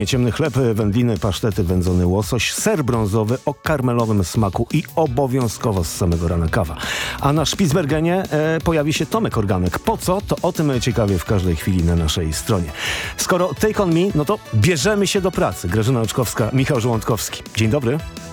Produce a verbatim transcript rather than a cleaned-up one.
Ciemny chleb, wędliny, pasztety, wędzony łosoś, ser brązowy o karmelowym smaku i obowiązkowo z samego rana kawa. A na Spitsbergenie e, pojawi się Tomek Organek. Po co? To o tym ciekawie w każdej chwili na naszej stronie. Skoro Take On Me, no to bierzemy się do pracy. Grażyna Oczkowska, Michał Żołądkowski. Dzień dobry.